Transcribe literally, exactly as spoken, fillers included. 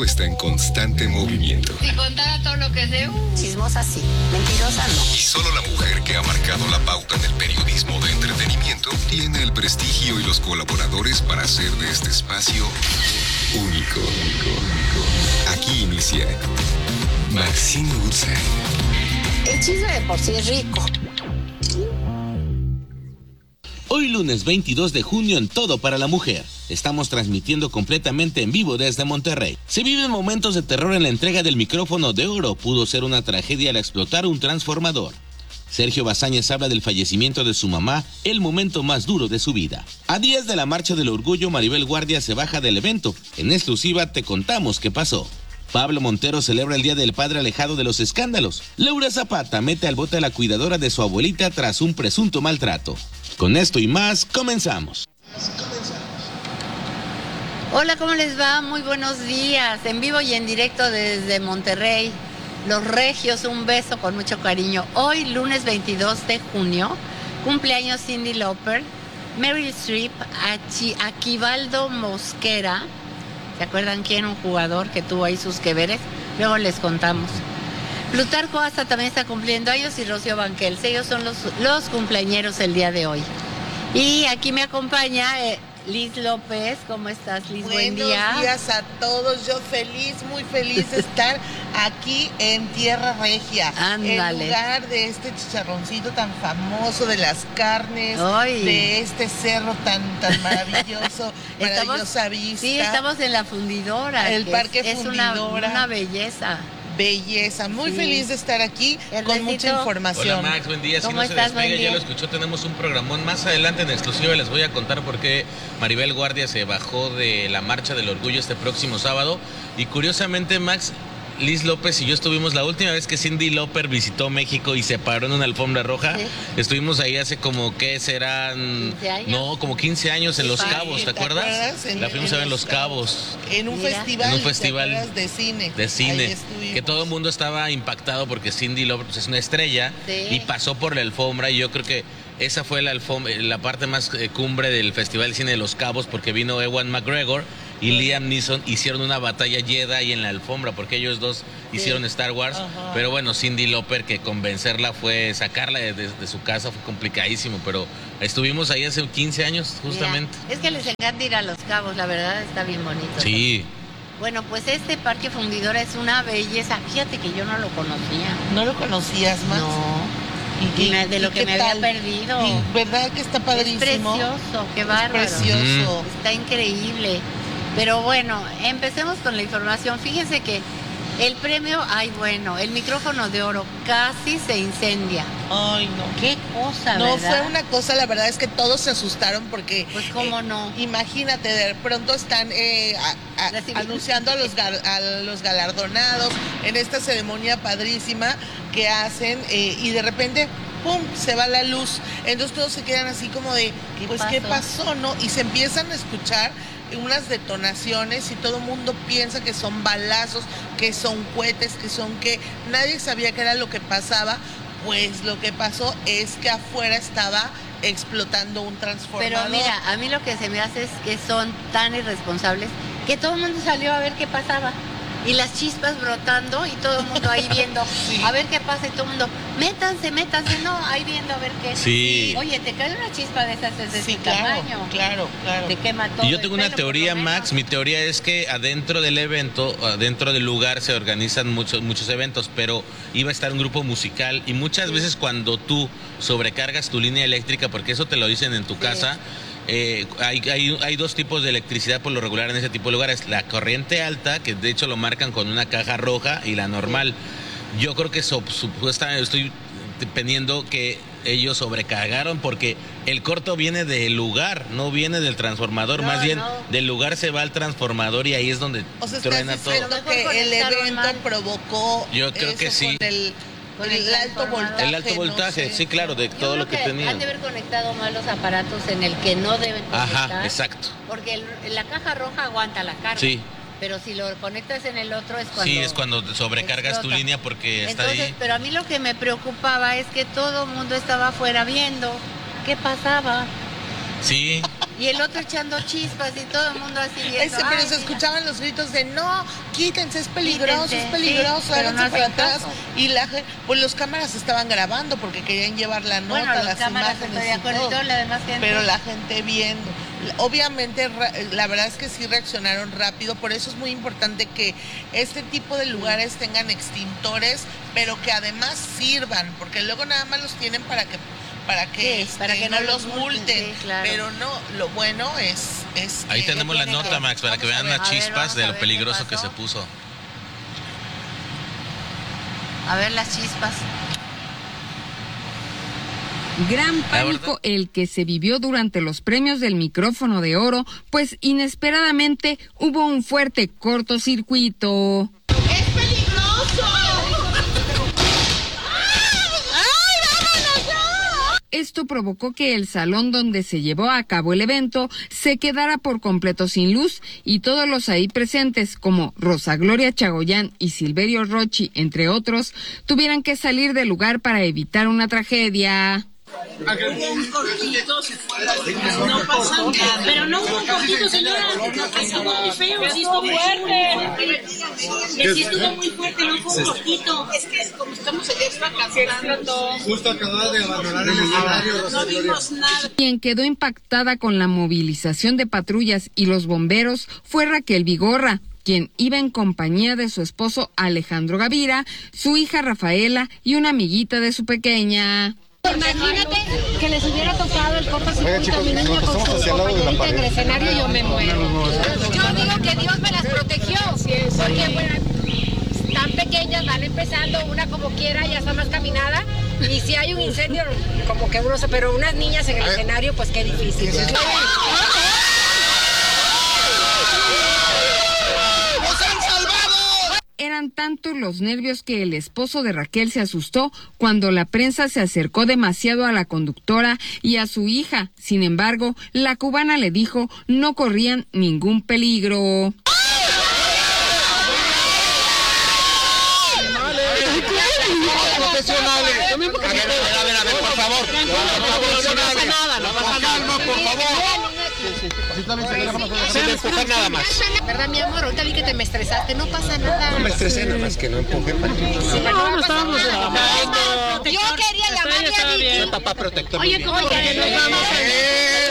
mundo está en constante movimiento. Si contara todo lo que sé, uh, chismosa sí, mentirosa no. Y solo la mujer que ha marcado la pauta en el periodismo de entretenimiento tiene el prestigio y los colaboradores para hacer de este espacio único. Aquí inicia Maxine Woodside. El chisme de por sí es rico. Hoy lunes veintidós de junio en Todo para la Mujer. Estamos transmitiendo completamente en vivo desde Monterrey. Se viven momentos de terror en la entrega del micrófono de oro. Pudo ser una tragedia al explotar un transformador. Sergio Bazáñez habla del fallecimiento de su mamá, el momento más duro de su vida. A días de la Marcha del Orgullo, Maribel Guardia se baja del evento. En exclusiva te contamos qué pasó. Pablo Montero celebra el Día del Padre alejado de los escándalos. Laura Zapata mete al bote a la cuidadora de su abuelita tras un presunto maltrato. Con esto y más, comenzamos. Hola, ¿cómo les va? Muy buenos días. En vivo y en directo desde Monterrey. Los regios, un beso con mucho cariño. Hoy, lunes veintidós de junio, cumpleaños Cyndi Lauper, Meryl Streep, Achi, Aquivaldo Mosquera. ¿Se acuerdan quién? Un jugador que tuvo ahí sus que veres. Luego les contamos. Plutarco Asa también está cumpliendo años y Rocío Banquels. Ellos son los, los cumpleañeros el día de hoy. Y aquí me acompaña eh, Liz López. ¿Cómo estás, Liz? Buen día. Buenos días a todos. Yo feliz, muy feliz de estar aquí en Tierra Regia. Ándale. En lugar de este chicharroncito tan famoso, de las carnes, Ay. de este cerro tan, tan maravilloso, maravillosa vista. Sí, estamos en la fundidora. El Parque es, Fundidora. Es una, una belleza. Belleza, muy sí. feliz de estar aquí el con besito. Mucha información. Hola Max, buen día. Si ¿Cómo no se estás? despega, ya lo escuchó, tenemos un programón más adelante en exclusiva. Les voy a contar por qué Maribel Guardia se bajó de la Marcha del Orgullo este próximo sábado. Y curiosamente, Max, Liz López y yo estuvimos la última vez que Cyndi Lauper visitó México y se paró en una alfombra roja. ¿Sí? Estuvimos ahí hace como, ¿qué serán? ¿quince años? No, como quince años en Los sí, Cabos, ¿te, ¿te acuerdas? acuerdas? En, la fuimos en a ver en Los Cabos. En un Mira. festival. En un festival de cine. De cine. Que todo el mundo estaba impactado porque Cyndi Lauper pues, es una estrella sí. y pasó por la alfombra y yo creo que esa fue la, alfombra, la parte más eh, cumbre del Festival de Cine de Los Cabos porque vino Ewan McGregor y Liam Neeson hicieron una batalla Jedi en la alfombra porque ellos dos sí. hicieron Star Wars. Ajá. Pero bueno, Cyndi Lauper, que convencerla fue, sacarla de, de, de su casa fue complicadísimo, pero estuvimos ahí hace quince años justamente. Mira, es que les encanta ir a Los Cabos, la verdad está bien bonito. Sí. Bueno, pues este Parque Fundidora es una belleza. Fíjate que yo no lo conocía. ¿No lo conocías, Max? No. ¿Y, y me, de lo que me tal? había perdido. Y verdad que está padrísimo. Es precioso, qué bárbaro. Es precioso. Mm. Está increíble. Pero bueno, empecemos con la información. Fíjense que el premio, ay bueno, el micrófono de oro casi se incendia. Ay, no. Qué cosa, No, ¿verdad? fue una cosa, la verdad es que todos se asustaron porque... Pues cómo eh, no. Imagínate, de pronto están eh, a, a, anunciando a los, gal, a los galardonados en esta ceremonia padrísima que hacen eh, y de repente... ¡pum!, se va la luz. Entonces todos se quedan así como de, ¿Qué pues, pasó? ¿qué pasó, no? Y se empiezan a escuchar unas detonaciones y todo el mundo piensa que son balazos, que son cohetes, que son que... Nadie sabía qué era lo que pasaba. Pues lo que pasó es que afuera estaba explotando un transformador. Pero mira, a mí lo que se me hace es que son tan irresponsables que todo el mundo salió a ver qué pasaba. Y las chispas brotando y todo el mundo ahí viendo sí. a ver qué pasa y todo el mundo, métanse, métanse, no, ahí viendo a ver qué. Sí. Oye, te cae una chispa de esas de sí, ese claro, tamaño. Claro, claro. Te quema todo. Y yo tengo el una pelo, teoría, Max. Mi teoría es que adentro del evento, adentro del lugar se organizan muchos, muchos eventos, pero iba a estar un grupo musical y muchas sí. veces cuando tú sobrecargas tu línea eléctrica, porque eso te lo dicen en tu sí. casa, Eh, hay, hay, hay dos tipos de electricidad por lo regular en ese tipo de lugares. La corriente alta, que de hecho lo marcan con una caja roja, y la normal. Yo creo que supuestamente estoy pendiendo que ellos sobrecargaron porque el corto viene del lugar, no viene del transformador, no, más bien no. del lugar se va al transformador y ahí es donde o sea, truena todo. Que el evento mal. provocó Yo creo eso que sí. Con el, con el, el alto voltaje. El alto voltaje, no sé. Sí, claro, de Yo todo lo que, que tenía. Han de haber conectado mal los aparatos en el que no deben conectar. Ajá, exacto. Porque el, la caja roja aguanta la carga. Sí. Pero si lo conectas en el otro es cuando... Sí, es cuando sobrecargas explota. Tu línea porque está Entonces, ahí. Pero a mí lo que me preocupaba es que todo el mundo estaba afuera viendo qué pasaba. Sí, y el otro echando chispas y todo el mundo así viendo. Ese, pero Ay, se mira. escuchaban los gritos de no, quítense, es peligroso, Quítense, es peligroso, sí, pero háganse no para hacen atrás. caso. Y la gente, pues los cámaras estaban grabando porque querían llevar la nota, Bueno, los las cámaras imágenes estoy de y acuerdo, todo. y toda la demás gente. Pero la gente viendo. Obviamente, ra- la verdad es que sí reaccionaron rápido, por eso es muy importante que este tipo de lugares tengan extintores, pero que además sirvan, porque luego nada más los tienen para que para que, Sí, este, para que no no los los multen, multen, sí, claro. pero no, lo bueno es, es Ahí que tenemos la tiene nota, que- Max, para que vamos a vean ver. las A ver, chispas vamos de a lo ver qué peligroso que pasó. se puso. A ver las chispas. Gran pánico el que se vivió durante los premios del micrófono de oro, pues inesperadamente hubo un fuerte cortocircuito. ¡Es peligroso! Esto provocó que el salón donde se llevó a cabo el evento se quedara por completo sin luz y todos los ahí presentes, como Rosa Gloria Chagoyán y Silverio Rochi, entre otros, tuvieran que salir del lugar para evitar una tragedia. Un cortito, se fue. No pasa nada. Pero no hubo un cortito, señora. Estuvo muy feo, sí estuvo fuerte. Que sí estuvo muy fuerte, no fue un cortito. Es que como estamos allá está cantando. Justo acababa de abandonar el escenario, Rosa No Gloria. vimos nada. Quien quedó impactada con la movilización de patrullas y los bomberos fue Raquel Vigorra, quien iba en compañía de su esposo Alejandro Gavira, su hija Rafaela y una amiguita de su pequeña. Imagínate que les hubiera tocado el cortocircuito Oiga, chicos, a mi niña nos con pasamos su hacia el lado de la compañerita en el pared. escenario, yo me muero. Yo digo que Dios me las protegió, porque bueno, tan pequeñas, van empezando, una como quiera, ya está más caminada, y si hay un incendio, como que uno se... Pero unas niñas en el escenario, pues qué difícil. Eran tantos los nervios que el esposo de Raquel se asustó cuando la prensa se acercó demasiado a la conductora y a su hija. Sin embargo, la cubana le dijo no corrían ningún peligro. Profesionales. A ver, a ver, a ver, a ver, por favor. No pasa nada, no pasa nada. Por favor. Sin empujar nada más. ¿Verdad, mi amor? Ahorita vi que te me estresaste, no pasa nada. No me estresé, nada más que no empujé. No, no estábamos Yo quería llamarle a Vicky. Soy papá protector. Oye, ¿cómo que nos vamos a